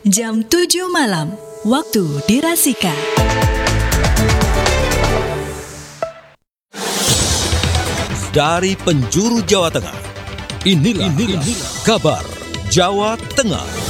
Jam 7 malam, waktu di Rasika. Dari penjuru Jawa Tengah, inilah kabar Jawa Tengah.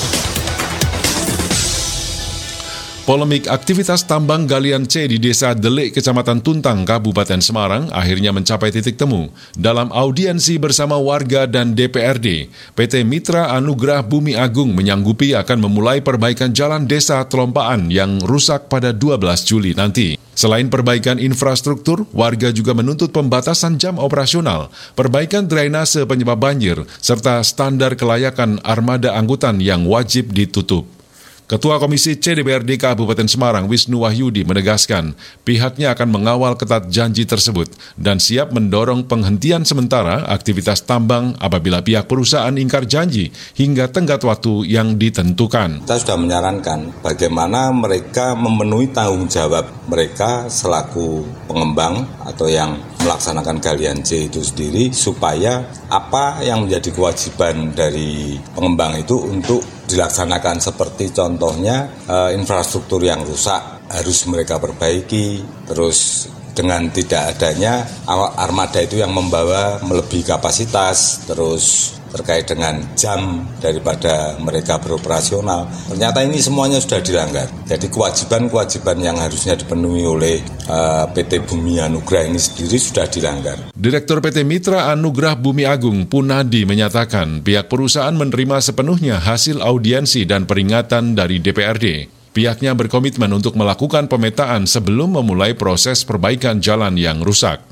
Polemik aktivitas tambang galian C di Desa Delik, Kecamatan Tuntang, Kabupaten Semarang akhirnya mencapai titik temu. Dalam audiensi bersama warga dan DPRD, PT Mitra Anugrah Bumi Agung menyanggupi akan memulai perbaikan jalan Desa Telompaan yang rusak pada 12 Juli nanti. Selain perbaikan infrastruktur, warga juga menuntut pembatasan jam operasional, perbaikan drainase penyebab banjir, serta standar kelayakan armada angkutan yang wajib ditutup. Ketua Komisi C DPRD Kabupaten Semarang, Wisnu Wahyudi, menegaskan pihaknya akan mengawal ketat janji tersebut dan siap mendorong penghentian sementara aktivitas tambang apabila pihak perusahaan ingkar janji hingga tenggat waktu yang ditentukan. Kita sudah menyarankan bagaimana mereka memenuhi tanggung jawab mereka selaku pengembang atau yang melaksanakan galian C itu sendiri, supaya apa yang menjadi kewajiban dari pengembang itu untuk dilaksanakan, seperti contohnya infrastruktur yang rusak harus mereka perbaiki, terus dengan tidak adanya armada itu yang membawa melebihi kapasitas, terus terkait dengan jam daripada mereka beroperasional. Ternyata ini semuanya sudah dilanggar. Jadi kewajiban-kewajiban yang harusnya dipenuhi oleh PT Bumi Anugrah ini sendiri sudah dilanggar. Direktur PT Mitra Anugrah Bumi Agung, Punadi, menyatakan pihak perusahaan menerima sepenuhnya hasil audiensi dan peringatan dari DPRD. Pihaknya berkomitmen untuk melakukan pemetaan sebelum memulai proses perbaikan jalan yang rusak.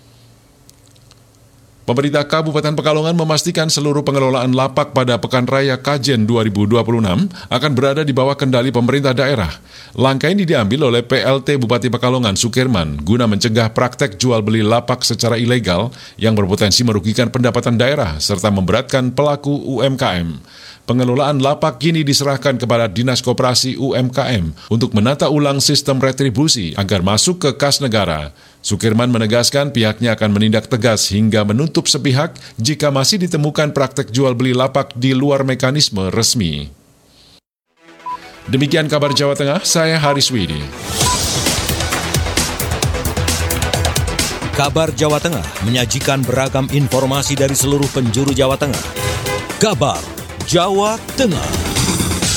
Pemerintah Kabupaten Pekalongan memastikan seluruh pengelolaan lapak pada Pekan Raya Kajen 2026 akan berada di bawah kendali pemerintah daerah. Langkah ini diambil oleh PLT Bupati Pekalongan, Sukirman, guna mencegah praktek jual beli lapak secara ilegal yang berpotensi merugikan pendapatan daerah serta memberatkan pelaku UMKM. Pengelolaan lapak kini diserahkan kepada Dinas Koperasi UMKM untuk menata ulang sistem retribusi agar masuk ke kas negara. Sukirman menegaskan pihaknya akan menindak tegas hingga menutup sepihak jika masih ditemukan praktek jual beli lapak di luar mekanisme resmi. Demikian kabar Jawa Tengah, saya Haris Widi. Kabar Jawa Tengah menyajikan beragam informasi dari seluruh penjuru Jawa Tengah. Kabar Jawa Tengah.